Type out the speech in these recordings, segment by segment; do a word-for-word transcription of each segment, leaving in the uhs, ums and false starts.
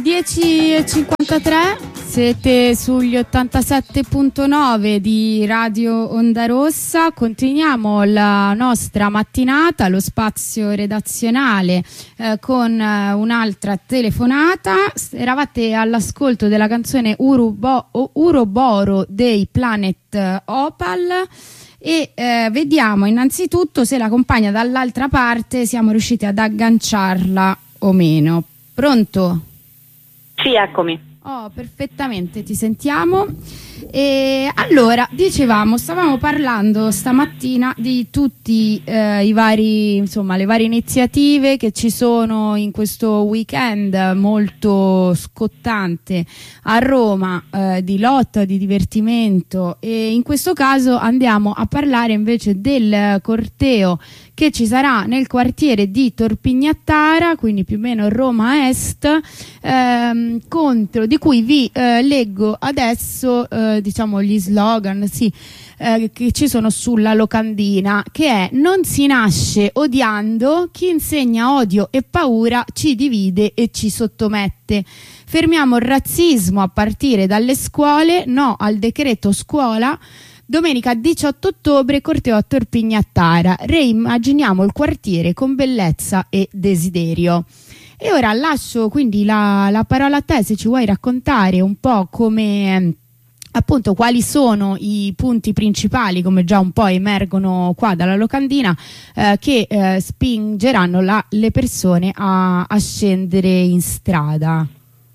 dieci e cinquantatré, siete sugli ottantasette punto nove di Radio Onda Rossa. Continuiamo la nostra mattinata, lo spazio redazionale eh, con eh, un'altra telefonata. Eravate all'ascolto della canzone Urubo, Uroboro dei Planet Opal e eh, vediamo innanzitutto se la compagna dall'altra parte siamo riusciti ad agganciarla o meno. Pronto? Sì, eccomi. Oh, perfettamente, ti sentiamo. E allora, dicevamo, stavamo parlando stamattina di tutti eh, i vari, insomma, le varie iniziative che ci sono in questo weekend molto scottante a Roma, eh, di lotta, di divertimento, e in questo caso andiamo a parlare invece del corteo che ci sarà nel quartiere di Torpignattara, quindi più o meno Roma Est, ehm, contro, di cui vi eh, leggo adesso eh, diciamo gli slogan sì, eh, che ci sono sulla locandina, che è: non si nasce odiando, chi insegna odio e paura ci divide e ci sottomette. Fermiamo il razzismo a partire dalle scuole, no al decreto scuola. Domenica diciotto ottobre, corteo a Torpignattara. Reimmaginiamo il quartiere con bellezza e desiderio. E ora lascio quindi la, la parola a te, se ci vuoi raccontare un po' come, appunto, quali sono i punti principali, come già un po' emergono qua dalla locandina, eh, che eh, spingeranno la, le persone a, a scendere in strada.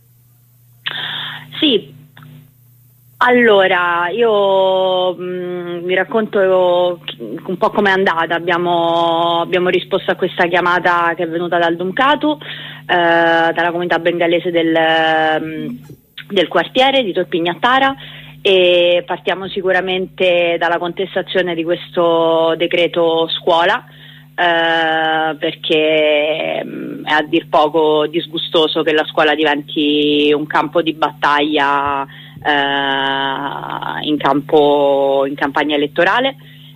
Sì. Allora, io mh, vi racconto un po' com'è andata. Abbiamo, abbiamo risposto a questa chiamata che è venuta dal Ducato, eh, dalla comunità bengalese del, mh, del quartiere di Torpignattara, e partiamo sicuramente dalla contestazione di questo decreto scuola, eh, perché mh, è a dir poco disgustoso che la scuola diventi un campo di battaglia in campo in campagna elettorale,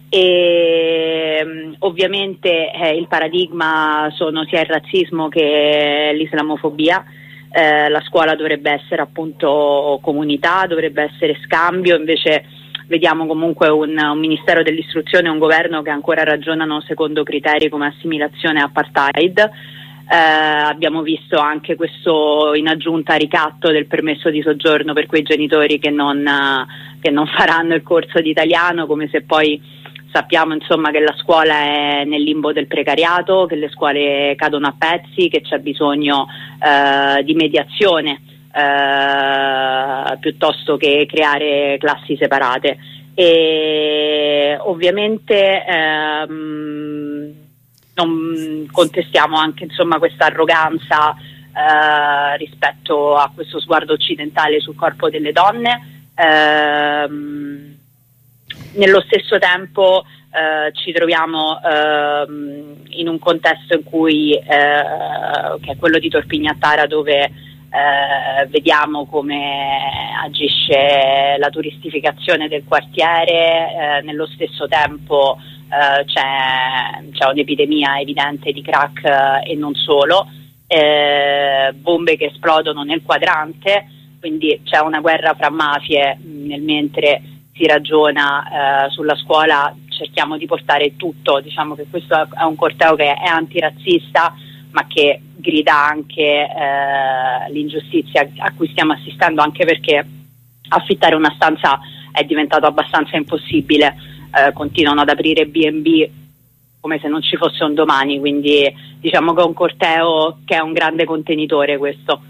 e mh, ovviamente eh, il paradigma sono sia il razzismo che l'islamofobia. Eh, la scuola dovrebbe essere appunto comunità, dovrebbe essere scambio, invece vediamo comunque un, un Ministero dell'Istruzione e un governo che ancora ragionano secondo criteri come assimilazione e apartheid. Eh, abbiamo visto anche questo, in aggiunta, ricatto del permesso di soggiorno per quei genitori che non, che non faranno il corso di italiano, come se poi sappiamo insomma che la scuola è nel limbo del precariato, che le scuole cadono a pezzi, che c'è bisogno eh, di mediazione eh, piuttosto che creare classi separate. E ovviamente ehm, non contestiamo anche insomma questa arroganza eh, rispetto a questo sguardo occidentale sul corpo delle donne. Ehm, nello stesso tempo eh, ci troviamo ehm, in un contesto in cui eh, che è quello di Torpignattara, dove eh, vediamo come agisce la turistificazione del quartiere. Eh, nello stesso tempo Uh, c'è, c'è un'epidemia evidente di crack uh, e non solo, eh, bombe che esplodono nel quadrante, quindi c'è una guerra fra mafie. Nel mentre si ragiona uh, sulla scuola cerchiamo di portare tutto, diciamo che questo è un corteo che è antirazzista ma che grida anche uh, l'ingiustizia a cui stiamo assistendo, anche perché affittare una stanza è diventato abbastanza impossibile. Eh, continuano ad aprire B and B come se non ci fosse un domani, quindi diciamo che è un corteo che è un grande contenitore questo.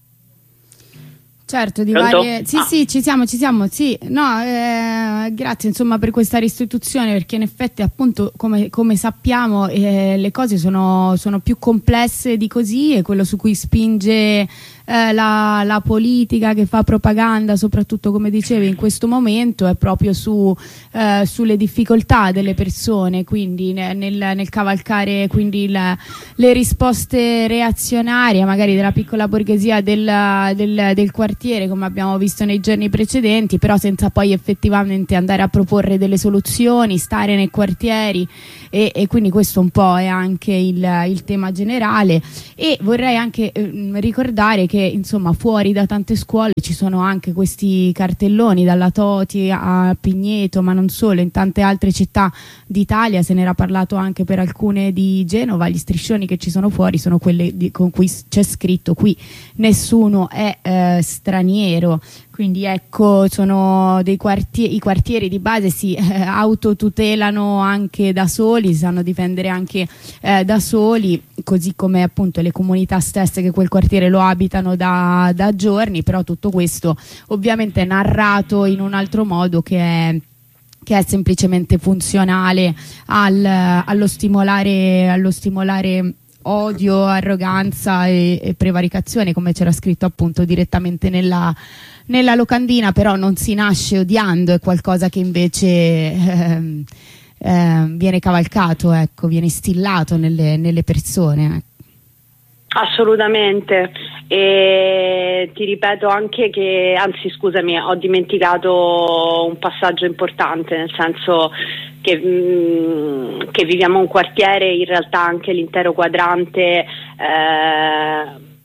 Certo, di varie... Sì, ah. sì, ci siamo, ci siamo, sì. No, eh, grazie insomma per questa restituzione, perché in effetti appunto come, come sappiamo eh, le cose sono, sono più complesse di così, e quello su cui spinge eh, la, la politica che fa propaganda, soprattutto come dicevi in questo momento, è proprio su, eh, sulle difficoltà delle persone, quindi nel, nel cavalcare quindi la, le risposte reazionarie magari della piccola borghesia del, del, del quartiere, quartiere come abbiamo visto nei giorni precedenti, però senza poi effettivamente andare a proporre delle soluzioni, stare nei quartieri, e, e quindi questo un po' è anche il, il tema generale. E vorrei anche eh, ricordare che insomma fuori da tante scuole ci sono anche questi cartelloni, dalla Toti a Pigneto, ma non solo, in tante altre città d'Italia, se ne era parlato anche per alcune di Genova. Gli striscioni che ci sono fuori sono quelle di, con cui c'è scritto: qui nessuno è eh, straniero. Quindi ecco, sono dei quartieri, i quartieri di base si eh, autotutelano anche da soli, si sanno difendere anche eh, da soli, così come appunto le comunità stesse che quel quartiere lo abitano da, da giorni. Però tutto questo ovviamente è narrato in un altro modo, che è che è semplicemente funzionale al, allo stimolare, allo stimolare odio, arroganza e, e prevaricazione, come c'era scritto appunto direttamente nella, nella locandina. Però non si nasce odiando, è qualcosa che invece eh, eh, viene cavalcato, ecco, viene instillato nelle, nelle persone. Assolutamente, e ti ripeto anche che, anzi scusami, ho dimenticato un passaggio importante, nel senso che, mh, che viviamo un quartiere, in realtà anche l'intero quadrante, eh,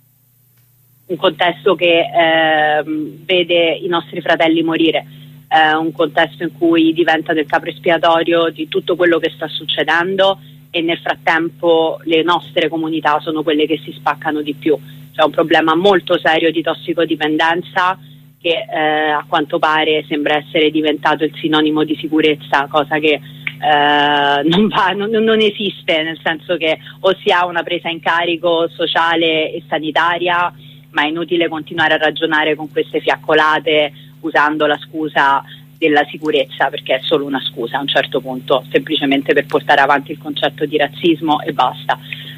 un contesto che eh, vede i nostri fratelli morire, eh, un contesto in cui diventa del capro espiatorio di tutto quello che sta succedendo, e nel frattempo le nostre comunità sono quelle che si spaccano di più. C'è un problema molto serio di tossicodipendenza che eh, a quanto pare sembra essere diventato il sinonimo di sicurezza, cosa che eh, non, va, non, non esiste, nel senso che o si ha una presa in carico sociale e sanitaria, ma è inutile continuare a ragionare con queste fiaccolate usando la scusa della sicurezza, perché è solo una scusa a un certo punto, semplicemente per portare avanti il concetto di razzismo, e basta.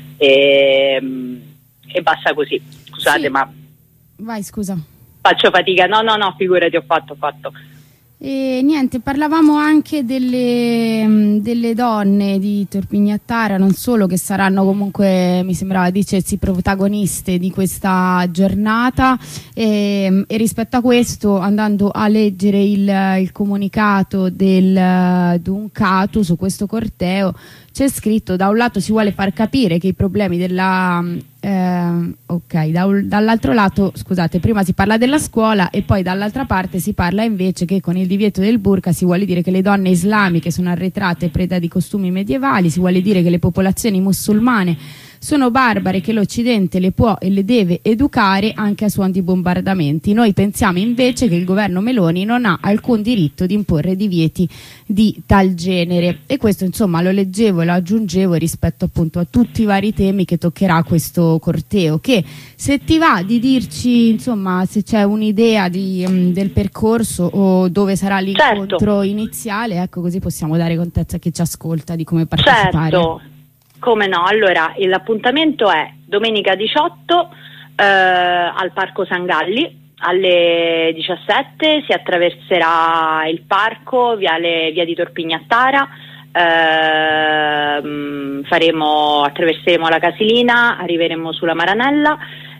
E, e basta così. Scusate, sì. ma vai, scusa. Faccio fatica. No, no, no, figurati, ho fatto, ho fatto. E niente, parlavamo anche delle, delle donne di Torpignattara, non solo, che saranno comunque, mi sembrava dicessi, protagoniste di questa giornata, e, e rispetto a questo, andando a leggere il, il comunicato del Duncato su questo corteo, c'è scritto: da un lato si vuole far capire che i problemi della eh, ok, da, dall'altro lato, scusate, prima si parla della scuola e poi dall'altra parte si parla invece che con il divieto del burqa si vuole dire che le donne islamiche sono arretrate, preda di costumi medievali, si vuole dire che le popolazioni musulmane sono barbare, che l'Occidente le può e le deve educare anche a suon di bombardamenti. Noi pensiamo invece che il governo Meloni non ha alcun diritto di imporre divieti di tal genere. E questo insomma lo leggevo e lo aggiungevo rispetto appunto a tutti i vari temi che toccherà questo corteo, che se ti va di dirci insomma se c'è un'idea um, del percorso o dove sarà l'incontro certo. iniziale, ecco, così possiamo dare contezza a chi ci ascolta di come partecipare. Certo. Come no, allora l'appuntamento è domenica diciotto eh, al Parco San Galli alle diciassette, si attraverserà il parco, viale, via di Torpignattara, eh, faremo, attraverseremo la Casilina, arriveremo sulla Maranella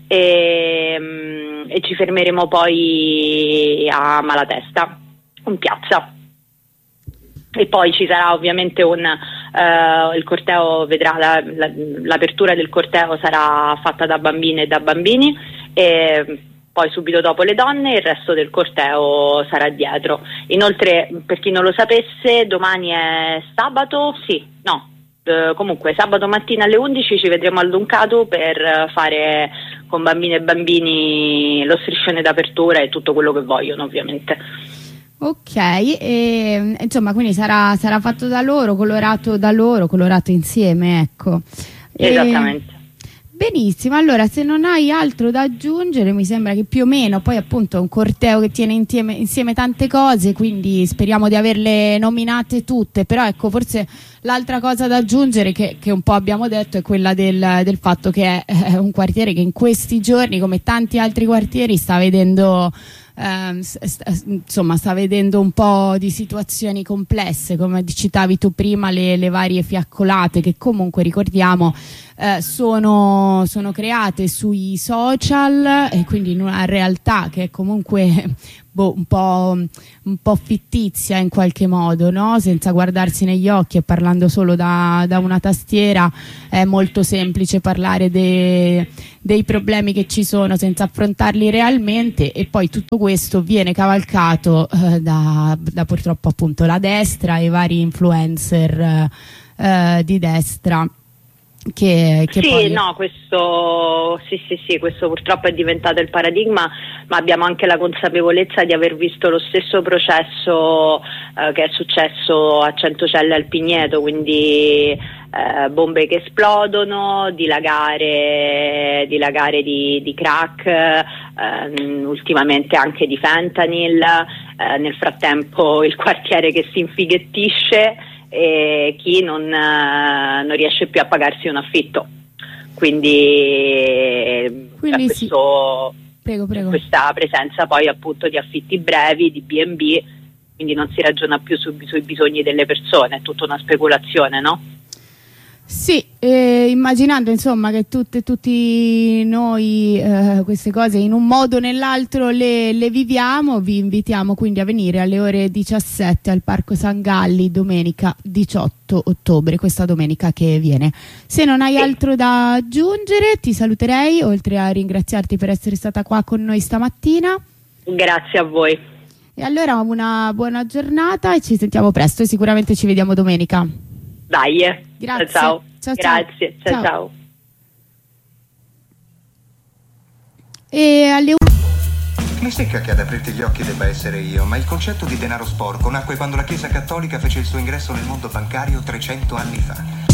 e, e ci fermeremo poi a Malatesta, in piazza. E poi ci sarà ovviamente un uh, il corteo vedrà la, la, l'apertura del corteo sarà fatta da bambine e da bambini, e poi subito dopo le donne, e il resto del corteo sarà dietro. Inoltre, per chi non lo sapesse, domani è sabato, sì, no, eh, comunque sabato mattina alle undici ci vedremo al Duncato per fare con bambine e bambini lo striscione d'apertura e tutto quello che vogliono, ovviamente. Ok, e, insomma, quindi sarà, sarà fatto da loro, colorato da loro, colorato insieme, ecco. Esattamente. E, benissimo, allora se non hai altro da aggiungere, mi sembra che più o meno, poi appunto è un corteo che tiene insieme, insieme tante cose, quindi speriamo di averle nominate tutte, però ecco, forse l'altra cosa da aggiungere che, che un po' abbiamo detto è quella del, del fatto che è, è un quartiere che in questi giorni, come tanti altri quartieri, sta vedendo... Eh, sta, insomma sta vedendo un po' di situazioni complesse, come citavi tu prima, le, le varie fiaccolate che comunque ricordiamo eh, sono, sono create sui social e quindi in una realtà che è comunque boh, un po', un po' fittizia in qualche modo, no? Senza guardarsi negli occhi e parlando solo da, da una tastiera è molto semplice parlare de, dei problemi che ci sono senza affrontarli realmente, e poi tutto questo viene cavalcato eh, da, da purtroppo appunto la destra e i vari influencer eh, di destra. Che, che sì, poi... no, questo sì, sì, sì, questo purtroppo è diventato il paradigma, ma abbiamo anche la consapevolezza di aver visto lo stesso processo eh, che è successo a Centocelle al Pigneto, quindi eh, bombe che esplodono, dilagare, dilagare di, di crack, eh, ultimamente anche di fentanyl, eh, nel frattempo il quartiere che si infighettisce e chi non, eh, non riesce più a pagarsi un affitto, quindi, quindi questo, sì. prego, prego. questa presenza poi appunto di affitti brevi, di B and B, quindi non si ragiona più su, sui bisogni delle persone, è tutta una speculazione, no? Sì, eh, immaginando insomma che tutte, tutti noi eh, queste cose in un modo o nell'altro le, le viviamo, vi invitiamo quindi a venire alle ore diciassette al Parco San Galli domenica diciotto ottobre, questa domenica che viene. Se non hai altro da aggiungere ti saluterei, oltre a ringraziarti per essere stata qua con noi stamattina. Grazie a voi. E allora una buona giornata e ci sentiamo presto e sicuramente ci vediamo domenica. Dai, grazie. Ciao, ciao. Grazie, ciao, ciao. ciao. E alle Mi secca che ad aprirti gli occhi debba essere io, ma il concetto di denaro sporco nacque quando la Chiesa Cattolica fece il suo ingresso nel mondo bancario trecento anni fa.